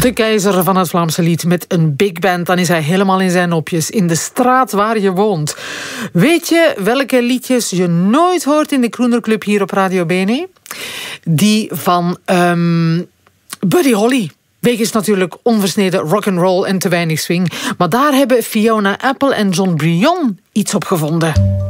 De keizer van het Vlaamse lied met een big band. Dan is hij helemaal in zijn nopjes. In de straat waar je woont. Weet je welke liedjes je nooit hoort in de Croonerclub hier op Radio Bene? Die van Buddy Holly. Wegens natuurlijk onversneden rock'n'roll en te weinig swing. Maar daar hebben Fiona Apple en John Brion iets op gevonden.